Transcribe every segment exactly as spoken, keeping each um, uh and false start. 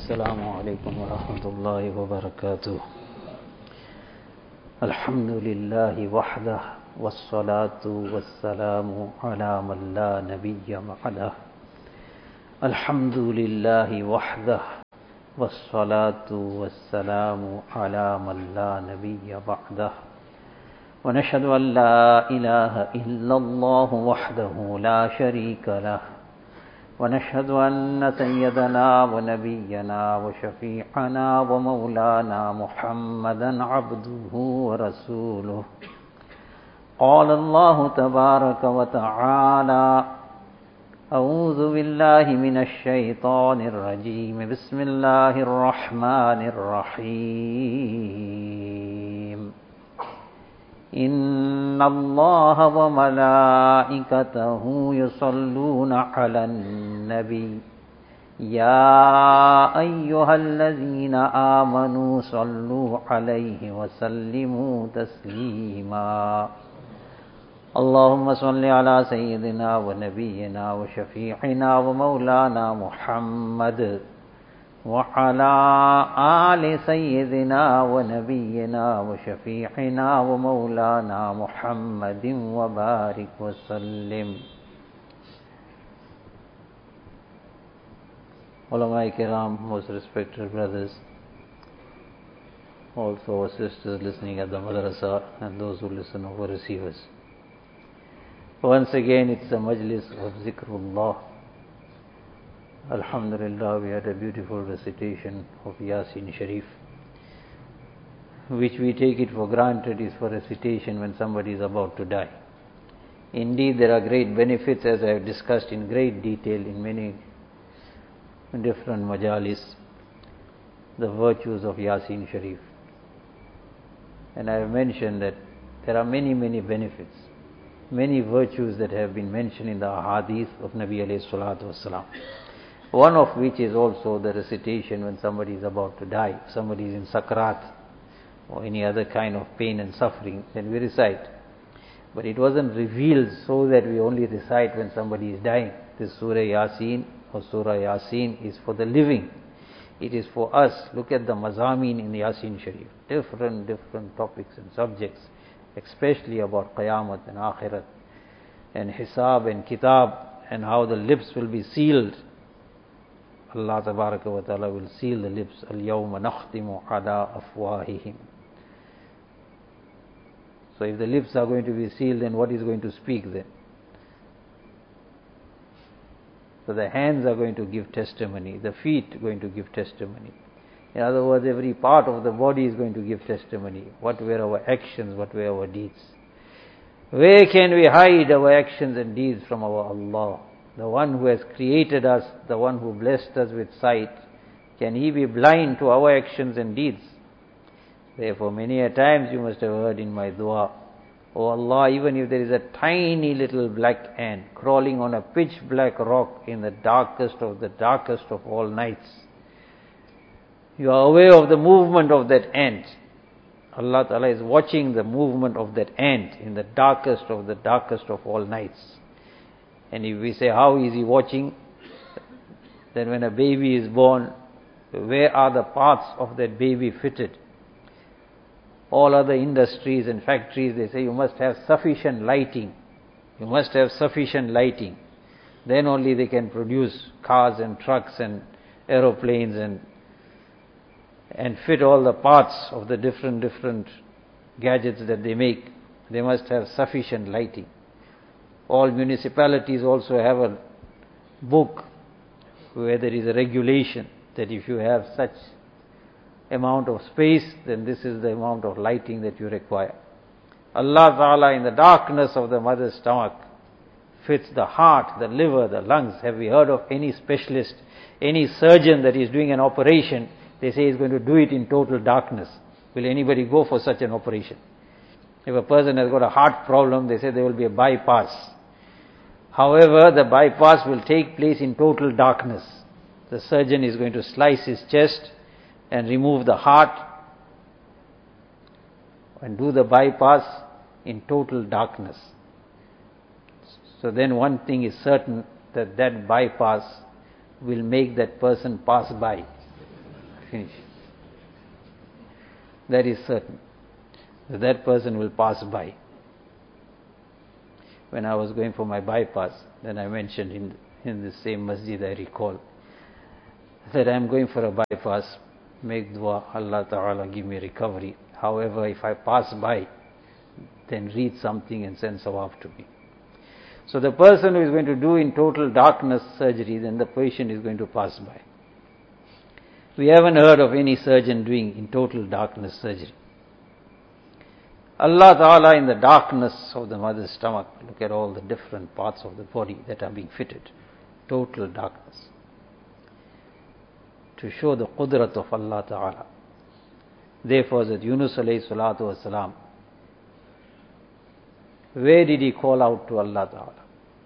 السلام عليكم ورحمة الله وبركاته. الحمد لله وحده والصلاة والسلام على من لا نبي بعده. الحمد لله وحده والصلاة والسلام على من لا نبي بعده. ونشهد أن لا إله إلا الله وحده لا شريك له. ونشهد أن سيدنا ونبينا وشفيعنا ومولانا محمدا عبده ورسوله. قال الله تبارك وتعالى: أعوذ بالله من الشيطان الرجيم. بسم الله الرحمن الرحيم. إن الله وملائكته يصلون على النبي يا أيها الذين آمنوا صلوا عليه وسلموا تسليما. اللهم صل على سيدنا ونبينا وشفيعنا ومولانا محمد وعلى آل سيدنا ونبينا وشفيعنا ومولانا محمد وبارك وسلم. Ulama Kiram, most respected brothers, also our sisters listening at the madrasa and those who listen over receivers. Once again, it's a majlis of zikrullah. Alhamdulillah, we had a beautiful recitation of Yasin Sharif, which we take it for granted is for recitation when somebody is about to die. Indeed, there are great benefits, as I have discussed in great detail in many different majalis, the virtues of Yasin Sharif. And I have mentioned that there are many, many benefits, many virtues that have been mentioned in the ahadith of Nabi alayhi salatu wasalam. One of which is also the recitation when somebody is about to die, somebody is in sakrat or any other kind of pain and suffering, then we recite. But it wasn't revealed so that we only recite when somebody is dying. This Surah Yasin or Surah Yasin is for the living. It is for us. Look at the mazameen in the Yasin Sharif. Different, different topics and subjects, especially about Qayamat and Akhirat and Hisab and Kitab and how the lips will be sealed. Allah Tabaraka wa Ta'ala will seal the lips. Al-yawma nakhtimu ala afwahihim. So if the lips are going to be sealed, then what is going to speak then? So the hands are going to give testimony, the feet are going to give testimony. In other words, every part of the body is going to give testimony. What were our actions, what were our deeds? Where can we hide our actions and deeds from our Allah? The one who has created us, the one who blessed us with sight, can He be blind to our actions and deeds? Therefore, many a times you must have heard in my dua, Oh Allah, even if there is a tiny little black ant crawling on a pitch black rock in the darkest of the darkest of all nights, you are aware of the movement of that ant. Allah Ta'ala is watching the movement of that ant in the darkest of the darkest of all nights. And if we say, how is He watching? Then when a baby is born, where are the parts of that baby fitted? All other industries and factories, they say you must have sufficient lighting. You must have sufficient lighting. Then only they can produce cars and trucks and aeroplanes and and fit all the parts of the different, different gadgets that they make. They must have sufficient lighting. All municipalities also have a book where there is a regulation that if you have such amount of space, then this is the amount of lighting that you require. Allah Ta'ala in the darkness of the mother's stomach fits the heart, the liver, the lungs. Have we heard of any specialist, any surgeon that is doing an operation, they say he's going to do it in total darkness? Will anybody go for such an operation? If a person has got a heart problem, they say there will be a bypass. However, the bypass will take place in total darkness. The surgeon is going to slice his chest and remove the heart and do the bypass in total darkness. So then one thing is certain, that that bypass will make that person pass by. finish. That is certain. That, that person will pass by. When I was going for my bypass, then I mentioned in, in the same masjid, I recall, that I am going for a bypass, make dua, Allah Ta'ala give me recovery. However, if I pass by, then read something and send sawab to me. So the person who is going to do in total darkness surgery, then the patient is going to pass by. We haven't heard of any surgeon doing in total darkness surgery. Allah Ta'ala in the darkness of the mother's stomach, look at all the different parts of the body that are being fitted. Total darkness. To show the qudrat of Allah Ta'ala. Therefore, that Yunus alayhi salatu wasalam, where did he call out to Allah Ta'ala?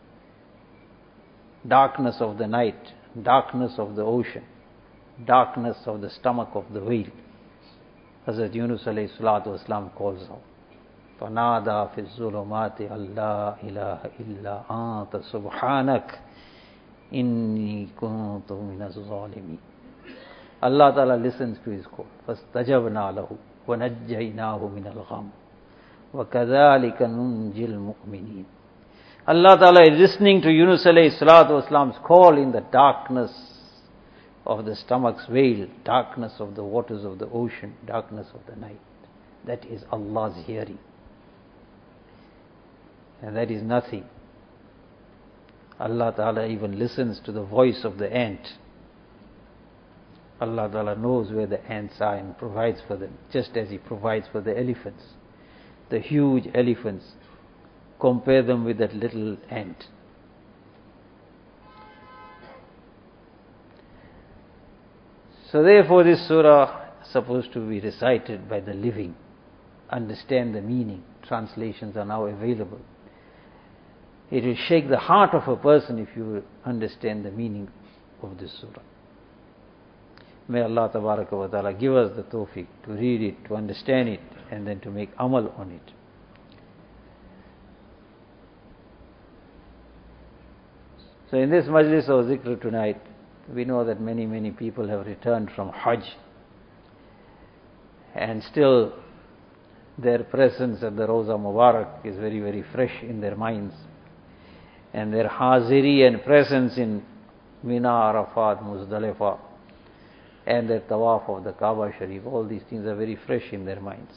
Darkness of the night, darkness of the ocean, darkness of the stomach of the whale. Hazrat Yunus alayhi salatu wasalam calls out. فَنَادَى فِي الظُّلُمَاتِ أَلَّا إِلَهَ إِلَّا أَنْتَ سُبْحَانَكَ إِنِّي كُنْتُ مِنَ الظَّالِمِينَ. Allah Ta'ala listens to his call. فَاسْتَجَبْنَا لَهُ وَنَجَّيْنَاهُ مِنَ الْغَمِّ وَكَذَلِكَ نُنْجِي الْمُؤْمِنِينَ. Allah Ta'ala is listening to Yunus alayhi salatu wasalam's call in the darkness of the stomach's veil, darkness of the waters of the ocean, darkness of the night. That is Allah's hearing. And that is nothing. Allah Ta'ala even listens to the voice of the ant. Allah Ta'ala knows where the ants are and provides for them, just as He provides for the elephants. The huge elephants, compare them with that little ant. So therefore this surah is supposed to be recited by the living. Understand the meaning. Translations are now available. It will shake the heart of a person if you understand the meaning of this surah. May Allah Tabaraka wa Ta'ala give us the tawfiq to read it, to understand it, and then to make amal on it. So in this majlis of zikr tonight, we know that many, many people have returned from Hajj, and still their presence at the Rawza Mubarak is very, very fresh in their minds. And their haziri and presence in Mina, Arafat, Muzdalifah, and their tawaf of the Kaaba Sharif, all these things are very fresh in their minds.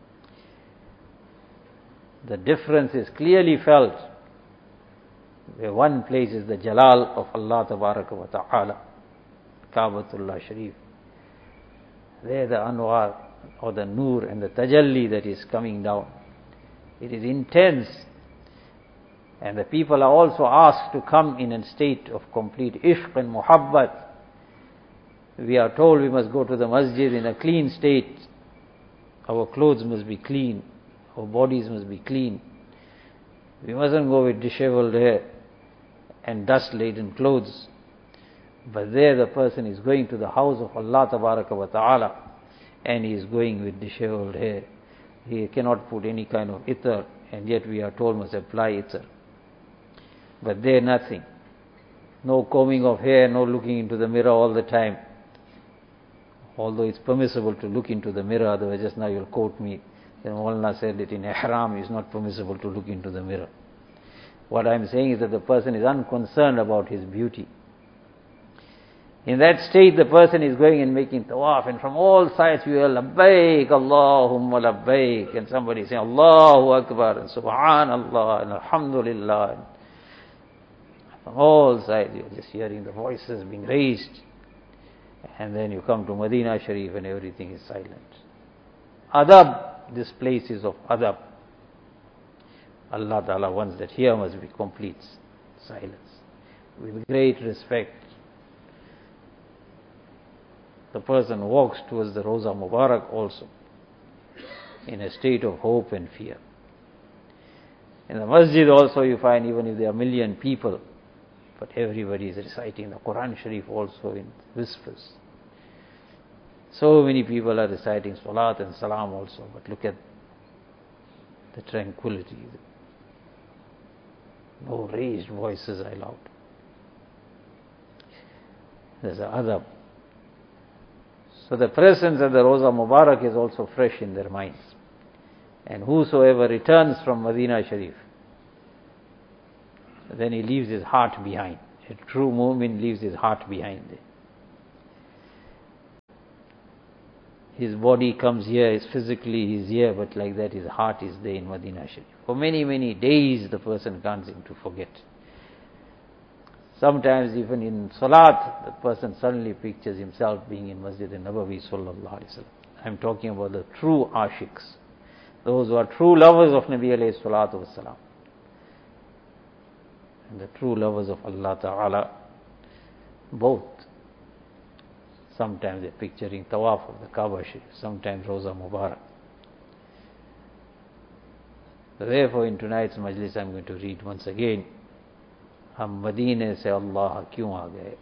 The difference is clearly felt where one place is the Jalal of Allah Tabaraka wa Ta'ala, Kaabatullah Sharif. There the Anwar or the Noor and the Tajalli that is coming down. It is intense. And the people are also asked to come in a state of complete ishq and muhabbat. We are told we must go to the masjid in a clean state. Our clothes must be clean. Our bodies must be clean. We mustn't go with disheveled hair and dust-laden clothes. But there the person is going to the house of Allah Tabaraka wa Ta'ala, and he is going with disheveled hair. He cannot put any kind of itar, and yet we are told must apply itar. But there nothing. No combing of hair, no looking into the mirror all the time. Although it's permissible to look into the mirror, otherwise just now you'll quote me. Then Maulana said that in ihram it's not permissible to look into the mirror. What I'm saying is that the person is unconcerned about his beauty. In that state the person is going and making tawaf, and from all sides we are labbaik, Allahumma labbaik, and somebody saying Allahu Akbar, and Subhanallah, and Alhamdulillah. And from all sides you are just hearing the voices being raised. And then you come to Medina Sharif and everything is silent. Adab, this place is of adab. Allah Ta'ala wants that here must be complete silence. With great respect, the person walks towards the Rawza Mubarak also, in a state of hope and fear. In the masjid also you find, even if there are a million people, but everybody is reciting the Quran Sharif also in whispers. So many people are reciting Salat and Salam also, but look at the tranquility. No raised voices are allowed. There's an adab. So the presence of the Roza Mubarak is also fresh in their minds. And whosoever returns from Medina Sharif, then he leaves his heart behind. A true mu'min leaves his heart behind. His body comes here, his physically he's here, but like that his heart is there in Medina Sharif. For many, many days the person can't seem to forget. Sometimes even in Salat, the person suddenly pictures himself being in Masjid al-Nabawi sallallahu alaihi wasallam. I'm talking about the true ashiqs, those who are true lovers of Nabi alayhi salatu wasalam, and the true lovers of Allah Ta'ala, both. Sometimes they're picturing Tawaf of the Kaaba Sharif, sometimes Roza Mubarak. Therefore in tonight's majlis I'm going to read once again, हम मदीने से अल्लाह क्यों आ गए.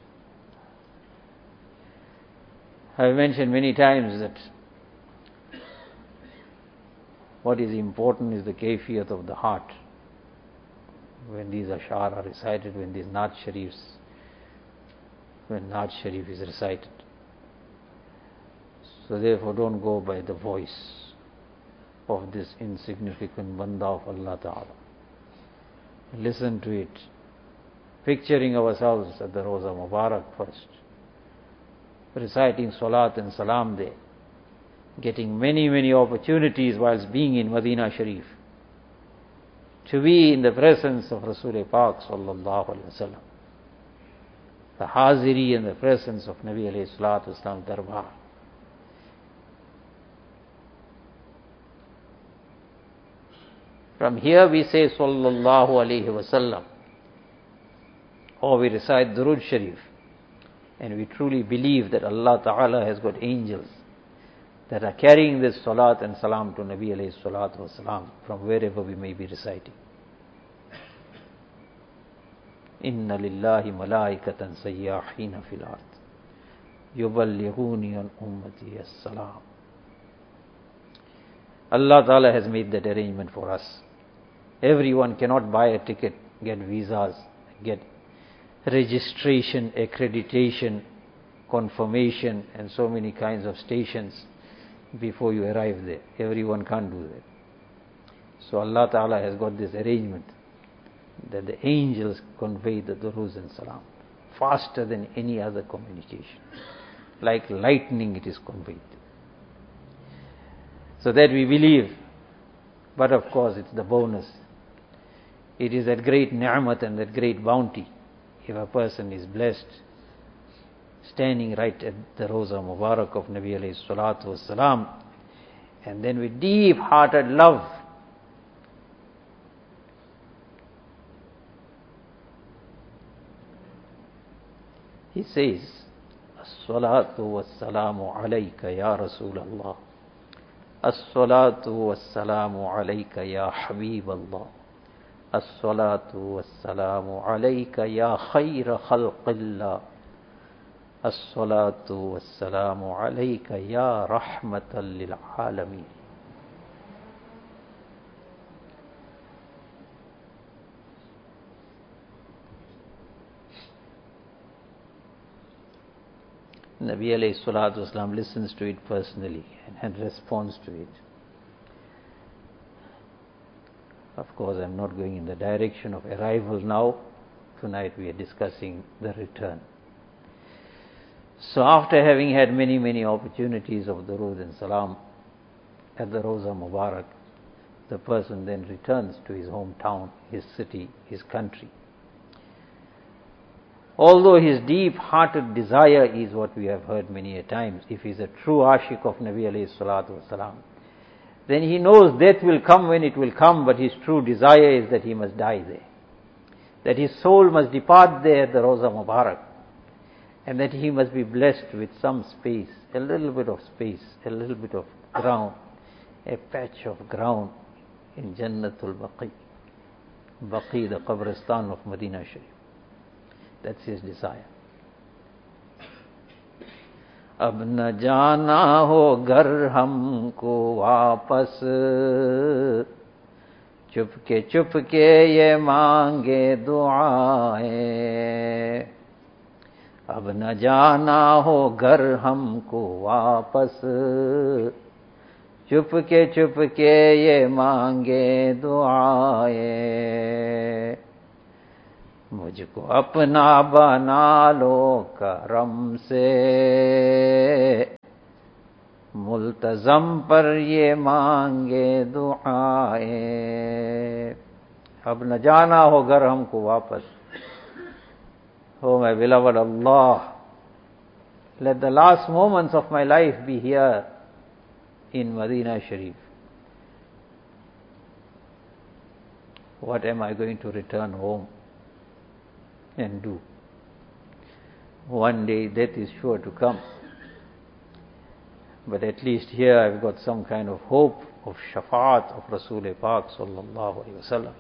I have mentioned many times that what is important is the kayfiyat of the heart. When these ashar are recited, when these Naat Sharifs, when Naat Sharif is recited. So therefore don't go by the voice of this insignificant banda of Allah Ta'ala. Listen to it, picturing ourselves at the Roza Mubarak first, reciting Salat and Salam there, getting many, many opportunities whilst being in Medina Sharif, to be in the presence of Rasul Pak sallallahu alaihi wasallam, the haziri and the presence of Nabi alayhi salatu wasallam darbar. From here we say sallallahu alaihi wasallam, or we recite Durud Sharif, and we truly believe that Allah Ta'ala has got angels that are carrying this salat and salam to Nabi alayhi salatu wasalam from wherever we may be reciting. Inna lillahi malaikatan sayyahina fil ard yuballighuni an ummati as-salam. Allah Ta'ala has made that arrangement for us. Everyone cannot buy a ticket, get visas, get registration, accreditation, confirmation, and so many kinds of stations before you arrive there. Everyone can't do that. So Allah Ta'ala has got this arrangement that the angels convey the duruz and salam faster than any other communication. Like lightning it is conveyed. So that we believe. But of course it's the bonus. It is that great ni'mat and that great bounty. If a person is blessed, standing right at the Roza Mubarak of Nabi alayhi salatu wasalam, and then with deep-hearted love, he says, As-salatu was-salamu alayka ya Rasulallah. As-salatu was-salamu alayka ya Habib-Allah. As-salatu was-salamu alayka ya khayra khalqillah. As-salatu was-salamu alayka ya rahmatan lil alameen. Nabi alayhi salatu wasalam listens to it personally and, and responds to it. Of course, I'm not going in the direction of arrival now. Tonight we are discussing the return. So after having had many, many opportunities of Durud and Salam at the Roza Mubarak, the person then returns to his hometown, his city, his country. Although his deep-hearted desire is what we have heard many a times, if he is a true ashiq of Nabi alayhi salatu wasalam, then he knows death will come when it will come, but his true desire is that he must die there. That his soul must depart there at the Roza Mubarak, and that he must be blessed with some space, a little bit of space, a little bit of ground, a patch of ground in Jannatul Baqi, Baqi, the Qabristan of Medina Sharif. That's his desire. अब न जाना हो घर हमको वापस, चुपके चुपके ये मांगे दुआएं. अब न जाना हो घर हमको वापस, चुप के चुप के ये मांगे दुआएं, मुझको अपना बना लो करम से, मुल्तज़म पर ये मांगे दुआएं। अब न जाना हो घर हमको वापस। Oh my beloved Allah, let the last moments of my life be here in Medina Sharif. What am I going to return home and do? One day death is sure to come. But at least here I've got some kind of hope of shafaat of Rasul Pak sallallahu alaihi wasallam.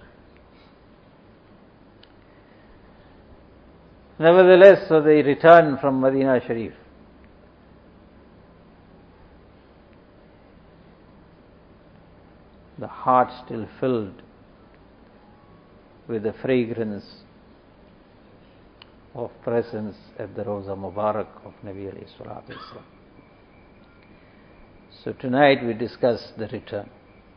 Nevertheless, so they return from Medina Sharif. The heart still filled with the fragrance of presence at the Roza Mubarak of Nabi alayhi salatu wasalam. So tonight we discuss the return.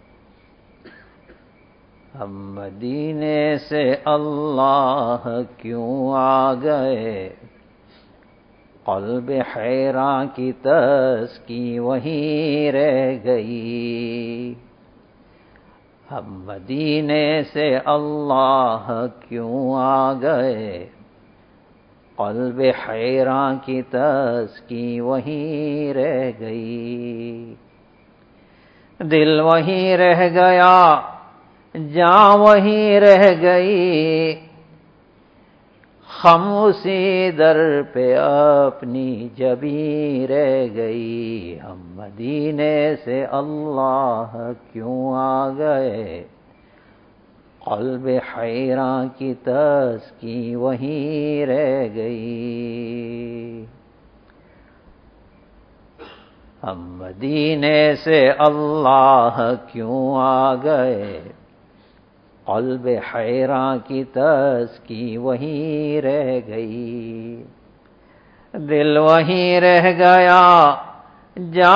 हम मदीने से अल्लाह क्यों आ गए, क़ल्ब हैरां की तस्की वहीं रह गई। हम मदीने से अल्लाह क्यों आ गए, क़ल्ब हैरां की तस्की वहीं रह गई। दिल वहीं रह गया, जान वहीं रह गई, हम उसी दर पे अपनी जबी रह गई। हम मदीने से अल्लाह क्यों आ गए, क़ल्ब हैरां की तस्की वहीं रह गई। हम मदीने से अल्लाह क्यों आ गए, क़ल्ब हैरां की तस्की वहीं रह गई। दिल वहीं रह गया, जान